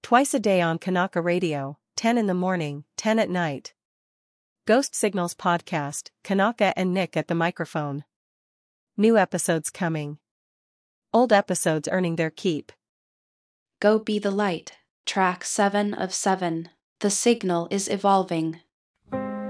Twice a day on Kanaka Radio, 10 in the morning, 10 at night. Ghost Signals Podcast, Kanaka and Nick at the microphone. New episodes coming. Old episodes earning their keep. Go Be the Light, track 7 of 7. The signal is evolving.